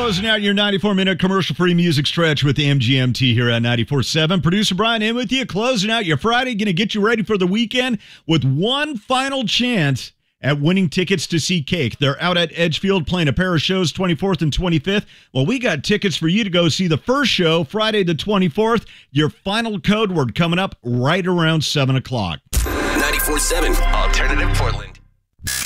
Closing out your 94-minute commercial-free music stretch with MGMT here at 94.7. Producer Brian in with you, closing out your Friday, going to get you ready for the weekend with one final chance at winning tickets to see Cake. They're out at Edgefield playing a pair of shows 24th and 25th. Well, we got tickets for you to go see the first show Friday the 24th. Your final code word coming up right around 7 o'clock. 94.7 Alternative Portland.